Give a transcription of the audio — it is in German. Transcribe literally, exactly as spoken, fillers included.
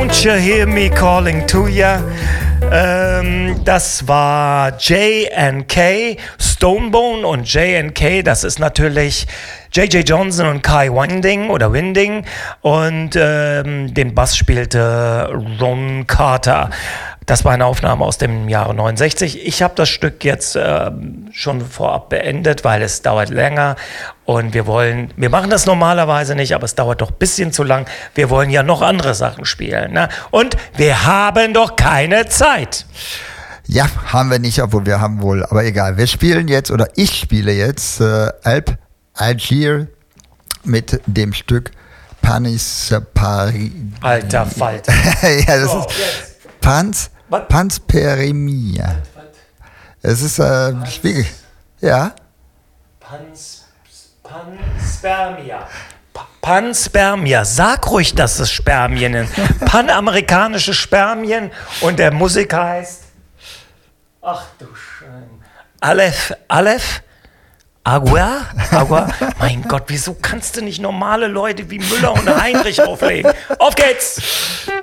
Don't You Hear Me Calling to Ya? Ähm, das war J and K, Stonebone und J and K, das ist natürlich J J Johnson und Kai Winding oder Winding und ähm, den Bass spielte Ron Carter. Das war eine Aufnahme aus dem Jahre neunundsechzig. Ich habe das Stück jetzt äh, schon vorab beendet, weil es dauert länger und wir wollen, wir machen das normalerweise nicht, aber es dauert doch ein bisschen zu lang. Wir wollen ja noch andere Sachen spielen, ne? Und wir haben doch keine Zeit. Ja, haben wir nicht, obwohl wir haben wohl, aber egal. Wir spielen jetzt, oder ich spiele jetzt äh, Alp Algier mit dem Stück Panis Paris. Alter Falter. Ja, das so, ist jetzt. Pans, Panspermia. Es ist äh, schwierig. Ja. Pans, Panspermia. Pa- Panspermia. Sag ruhig, dass es Spermien sind. Panamerikanische Spermien und der Musiker heißt. Ach du Schein. Aleph, Aleph? Agua? Agua? Mein Gott, wieso kannst du nicht normale Leute wie Müller und Heinrich auflegen? Auf geht's!